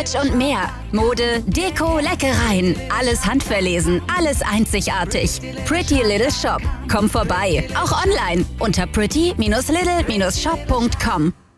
Vintage und mehr. Mode, Deko, Leckereien. Alles handverlesen, alles einzigartig. Pretty Little Shop. Komm vorbei. Auch online unter pretty-little-shop.com.